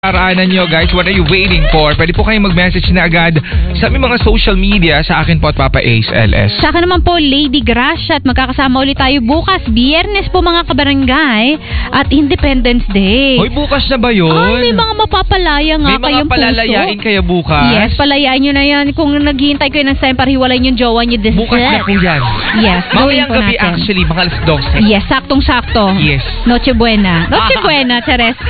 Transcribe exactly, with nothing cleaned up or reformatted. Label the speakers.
Speaker 1: Araanan nyo guys, what are you waiting for? Pwede po kayong mag-message na agad sa aming mga social media, sa akin po at Papa Ace L S.
Speaker 2: Sa akin naman po, Lady Gracia, at magkakasama ulit tayo bukas, Biyernes po mga kabarangay, at Independence Day.
Speaker 1: Hoy, bukas na ba yun?
Speaker 2: Ay, may mga mapapalaya nga
Speaker 1: may
Speaker 2: kayong
Speaker 1: mga palalayain
Speaker 2: puso.
Speaker 1: kaya bukas?
Speaker 2: Yes, palayain nyo na yan. Kung naghihintay kayo ng time para hiwalay yung jowa nyo this
Speaker 1: Bukas na po yan.
Speaker 2: Yes, gawin
Speaker 1: Mamayang
Speaker 2: po
Speaker 1: gabi
Speaker 2: natin.
Speaker 1: actually, mga alas twelve.
Speaker 2: Yes, saktong-sakto.
Speaker 1: Yes.
Speaker 2: Noche Buena. Noche Buena, Teres.